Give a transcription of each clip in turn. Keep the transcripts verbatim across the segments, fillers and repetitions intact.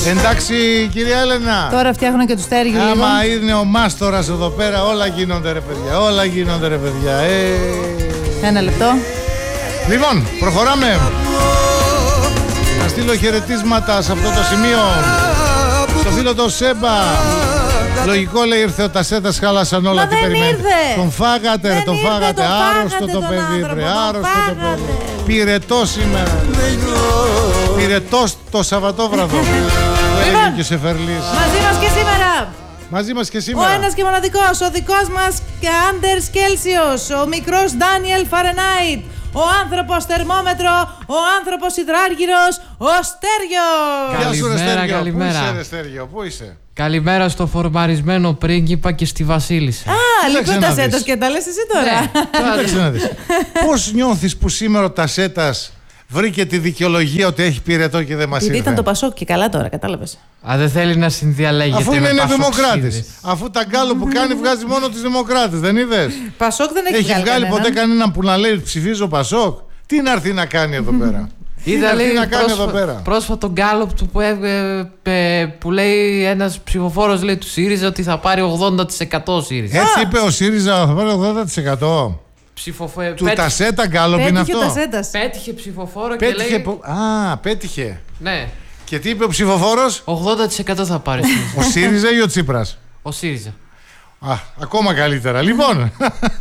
Εντάξει, κυρία Έλενα. Τώρα φτιάχνω και του Στέργιου. Άμα είναι ο μάστορας εδώ πέρα, όλα γίνονται ρε παιδιά. Όλα γίνονται ρε παιδιά. Ε... Ένα λεπτό. Λοιπόν, προχωράμε. Να στείλω χαιρετίσματα σε αυτό το σημείο στο φίλο το Σέμπα. Λογικό λέει, ήρθε ο Τασέτας, χάλασαν όλα. Μα τι δεν περιμένετε. ήρθε. Τον φάγατε, δεν ρε, τον ήρθε, φάγατε. τον Άρρωστο το παιδί, άνθρωπο, βρε. τον Άρρωστο το φάγατε. παιδί. Πυρετό σήμερα. Πυρετό το Σαββατόβραδο. Έλεγε και ο Σεφερλής. Μαζί μας και σήμερα. Μαζί μας και σήμερα. Ο ένας και μοναδικός, ο δικός μας Άντερς Κέλσιος, ο μικρός Ντάνιελ Φαρενάιτ, ο άνθρωπος θερμόμετρο, ο άνθρωπος υδράργυρος, ο Στέργιος. Γεια σου ρε Καλημέρα, Στέργιο. καλημέρα. Πού είσαι ρε Στέργιο, πού είσαι? Καλημέρα στο φορμαρισμένο πρίγκιπα και στη Βασίλισσα. Α, Κοίταξε λίγο να Τασέτας δεις. και τα λες εσύ τώρα. Ναι. Κοίταξε να δεις. Πώς νιώθεις που σήμερα ο Τασέτας βρήκε τη δικαιολογία ότι έχει πυρετό και δεν μας Επειδή ήρθε? ήταν το Πασόκ και καλά τώρα, κατάλαβες. Α, δεν θέλει να συνδιαλέγεται. Αφού είναι με δημοκράτης. πασοξίδες. Αφού τα γκάλο που κάνει βγάζει μόνο τους δημοκράτες, δεν είδες? Πασόκ δεν έχει, Έχει βγάλει κανέναν. ποτέ κανέναν που να λέει ψηφίζω Πασόκ? Τι να έρθει να κάνει εδώ πέρα? Τι Είδα να έρθει λέει να κάνει πρόσφα... εδώ πέρα? πρόσφατο γκάλωπ του που, έβγε- πε- που λέει ένας ψηφοφόρος λέει του ΣΥΡΙΖΑ ότι θα πάρει ογδόντα τοις εκατό ΣΥΡΙΖΑ. Έτσι είπε ο ΣΥΡΙΖΑ θα πάρει ογδόντα τοις εκατό. Ψηφοφο... Του πέτυχε... Τασέτα γκάλοπ είναι Πέτυχε ο αυτό? Τασέτας. πέτυχε ψηφοφόρο Πέτυχε. και λέει... που- Α, πέτυχε. Ναι, Και τι είπε ο ψηφοφόρος? ογδόντα τοις εκατό θα πάρει ΣΥΡΙΖΑ. Ο ΣΥΡΙΖΑ ή ο Τσίπρας? Ο ΣΥΡΙΖΑ. Α, ακόμα καλύτερα. Λοιπόν.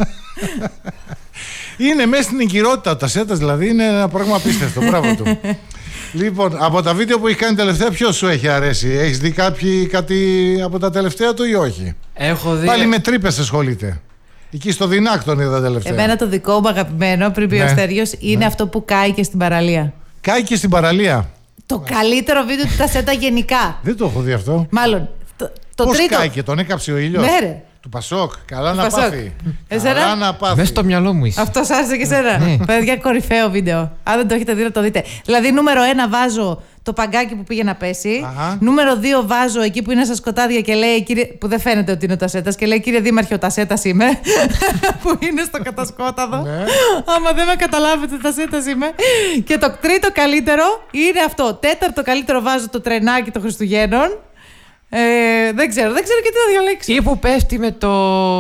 Είναι μέσα στην εγκυρότητα ο Τασέτας, δηλαδή είναι ένα πράγμα απίστευτο. Μπράβο του. Λοιπόν, από τα βίντεο που έχει κάνει τελευταία, ποιο σου έχει αρέσει? Έχεις δει κάποιοι, κάτι από τα τελευταία του ή όχι? Έχω δει... Πάλι με τρύπες ασχολείται. Εκεί στο Δινάκ τον είδα τελευταία. Εμένα το δικό μου αγαπημένο, πριν πει Ναι. ο Στέργιος, είναι Ναι. αυτό που κάει και στην παραλία. Κάει και στην παραλία. Το καλύτερο βίντεο του Τασέτα γενικά. Δεν το έχω δει αυτό. Μάλλον, το, το Πώς τρίτο. κάει και τον έκαψε ο ήλιος? Ναι, ρε. Του Πασόκ. Καλά να Πασόκ. πάθει. Εσένα? Καλά να πάθει. Μέσα στο μυαλό μου είσαι. Αυτό σ' άρεσε και εσένα. Ναι. Παιδιά, κορυφαίο βίντεο. Αν δεν το έχετε δει, να το δείτε. Δηλαδή, νούμερο ένα βάζω το παγκάκι που πήγε να πέσει. Αχα. Νούμερο δύο βάζω εκεί που είναι στα σκοτάδια και λέει, κύριε, που δεν φαίνεται ότι είναι ο Τασέτας, και λέει, κύριε Δήμαρχε, ο Τασέτας είμαι. Που είναι στο κατασκόταδο. Ναι. Άμα δεν με καταλάβετε, Τασέτας είμαι. Και το τρίτο καλύτερο είναι αυτό. Τέταρτο καλύτερο βάζω το τρενάκι των Χριστουγέννων. Ε, δεν ξέρω, δεν ξέρω και τι να διαλέξω. Ή που πέφτει με το...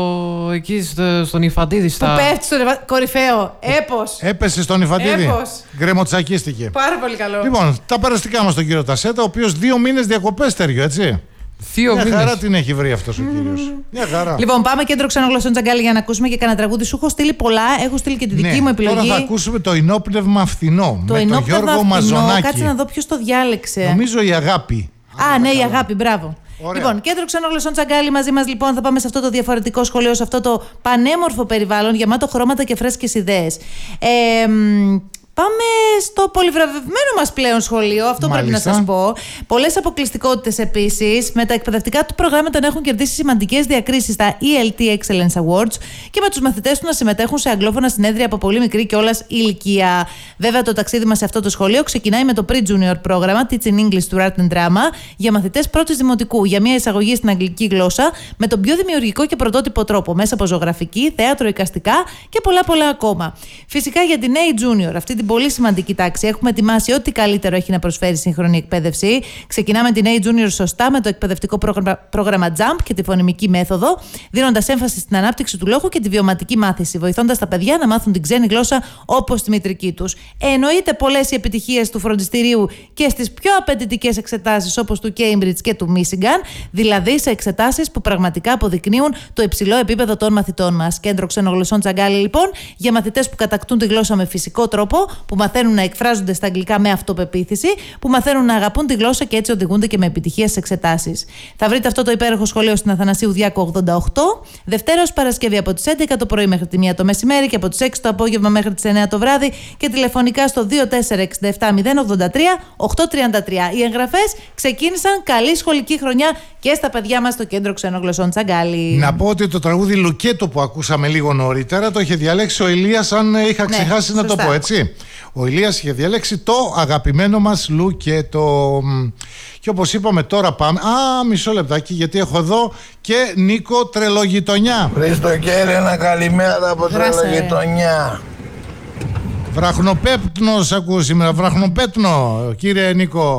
εκεί στο... στον Ιφαντίδη Που στα... πέφτει στο νεβα- κορυφαίο. Έπος. Έπεσε στον Ιφαντίδη. Έπος. Γκρεμοτσακίστηκε. Πάρα πολύ καλό. Λοιπόν, τα περαστικά μας τον κύριο Τασέτα, ο οποίος δύο μήνες διακοπές, Στέργιο, έτσι. Δύο Μια μήνες. χαρά την έχει βρει αυτός ο κύριος. Μια χαρά. Λοιπόν, πάμε κέντρο ξενογλωσσών Τζαγκάλη για να ακούσουμε και κανένα τραγούδι. Σου έχω στείλει πολλά. Έχω στείλει και τη δική Ναι, μου επιλογή. Τώρα θα ακούσουμε το Ινόπνευμα Φθηνό το με τον ενόπνευμα Γιώργο φθηνό. Μαζονάκη. Κάτσε να δω ποιο το διάλεξε. Νομίζω η αγάπη. Α, ναι, η αγάπη, μπράβο. Ωραία. Λοιπόν, κέντρο ξενογλωσσών Τσαγκάλη μαζί μας, λοιπόν, θα πάμε σε αυτό το διαφορετικό σχολείο, σε αυτό το πανέμορφο περιβάλλον, γεμάτο χρώματα και φρέσκες ιδέες. Ε, μ, Πάμε στο πολυβραβευμένο μας πλέον σχολείο, αυτό πρέπει να Μάλιστα. σας πω. Πολλές αποκλειστικότητες επίσης. Με τα εκπαιδευτικά του προγράμματα να έχουν κερδίσει σημαντικές διακρίσεις στα ι ελ τι Excellence Awards και με τους μαθητές του να συμμετέχουν σε αγγλόφωνα συνέδρια από πολύ μικρή κιόλας ηλικία. Βέβαια, το ταξίδι μας σε αυτό το σχολείο ξεκινάει με το Pre-Junior πρόγραμμα Teaching English to Art and Drama για μαθητές πρώτης δημοτικού, για μια εισαγωγή στην αγγλική γλώσσα με τον πιο δημιουργικό και πρωτότυπο τρόπο, μέσα από ζωγραφική, θέατρο, εικαστικά και πολλά πολλά ακόμα. Φυσικά για την A Junior, αυτή την πολύ σημαντική τάξη, έχουμε ετοιμάσει ό,τι καλύτερο έχει να προσφέρει η σύγχρονη εκπαίδευση. Ξεκινάμε την A Junior σωστά με το εκπαιδευτικό πρόγραμμα, πρόγραμμα Jump και τη φωνημική μέθοδο, δίνοντας έμφαση στην ανάπτυξη του λόγου και τη βιωματική μάθηση, βοηθώντας τα παιδιά να μάθουν την ξένη γλώσσα όπως τη μητρική τους. Εννοείται πολλές οι επιτυχίες του φροντιστηρίου και στις πιο απαιτητικές εξετάσεις όπως του Cambridge και του Michigan, δηλαδή σε εξετάσεις που πραγματικά αποδεικνύουν το υψηλό επίπεδο των μαθητών μας. Κέντρο ξενογλωσσών Τσαγκάλη, λοιπόν, για μαθητές που κατακτούν τη γλώσσα με φυσικό τρόπο, που μαθαίνουν να εκφράζονται στα αγγλικά με αυτοπεποίθηση, που μαθαίνουν να αγαπούν τη γλώσσα και έτσι οδηγούνται και με επιτυχία στις εξετάσεις. Θα βρείτε αυτό το υπέροχο σχολείο στην Αθανασίου Διάκου ογδόντα οκτώ, Δευτέρα ως Παρασκευή από τις έντεκα το πρωί μέχρι τη μία το μεσημέρι και από τις έξι το απόγευμα μέχρι τις εννέα το βράδυ και τηλεφωνικά στο δύο τέσσερα έξι επτά μηδέν ογδόντα τρία οκτακόσια τριάντα τρία. Οι εγγραφές ξεκίνησαν. Καλή σχολική χρονιά και στα παιδιά μας στο Κέντρο Ξενογλωσσών Τσαγκάλη. Να πω ότι το τραγούδι Λουκέτο που ακούσαμε λίγο νωρίτερα το είχε διαλέξει ο Ηλίας, αν είχα ξεχάσει ναι, να το σωστά. πω, έτσι. Ο Ηλίας είχε διαλέξει το αγαπημένο μας Λουκέτο. Και όπως είπαμε, τώρα πάμε. Α, μισό λεπτάκι, γιατί έχω εδώ και Νίκο Τρελογειτονιά. Χρήστο και Έλενα, καλημέρα από Δράσε, Τρελογειτονιά. Βραχνοπέπτνος ακούω σήμερα. Βραχνοπέτνο, κύριε Νίκο.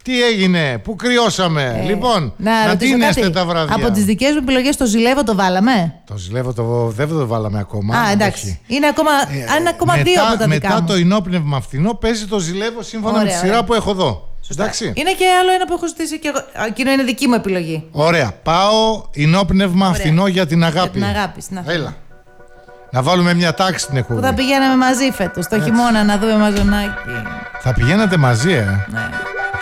Τι έγινε, πού κρυώσαμε. Ε, λοιπόν, να, να τίνεστε κάτι. τα βράδια. Από τις δικές μου επιλογές το ζηλεύω το βάλαμε. Το ζηλεύω το, δεν το βάλαμε ακόμα. Α, εντάξει. Όχι. Είναι ακόμα, Ε, είναι ακόμα μετά, δύο από τα δικά μετά μου. το ενόπνευμα φθηνό παίζει το ζηλεύω σύμφωνα Ωραία, με τη σειρά ωραία. που έχω εδώ. Εντάξει. Είναι και άλλο ένα που έχω ζητήσει και εγώ. Α, εκείνο είναι δική μου επιλογή. Ωραία. Πάω ενόπνευμα Ωραία. φθηνό για την αγάπη. Για την αγάπη. Να. Έλα. Να βάλουμε μια τάξη στην εκπομπή. Που θα πηγαίναμε μαζί φέτος, το χειμώνα, να δούμε μαζονάκι. Θα πηγαίνατε μαζί, ε. Ναι.